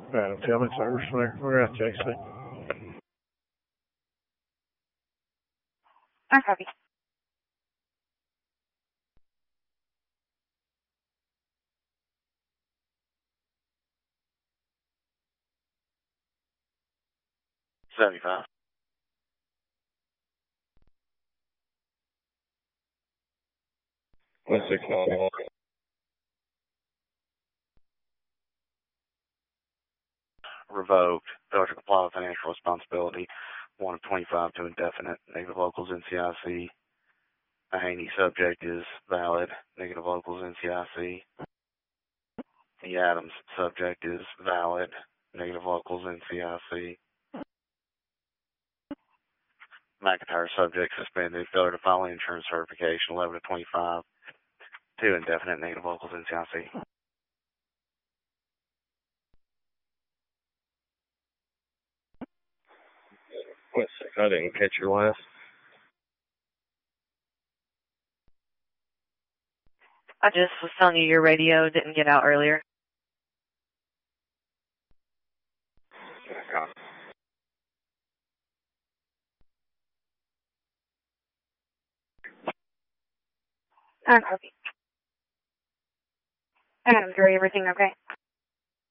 Adam, tell me service there. We're at JC. I copy. $75. $1,691. Revoked. Failure to comply with financial responsibility. 1 of 25 to indefinite. Negative locals NCIC. A Haney subject is valid. Negative locals NCIC. The Adams subject is valid. Negative locals NCIC. McIntyre subject suspended. Failure to file insurance certification. 11 of 25 to indefinite. Negative locals NCIC. I didn't catch your last. I just was telling you your radio didn't get out earlier. Copy. I copy. Adam, Gary, everything okay?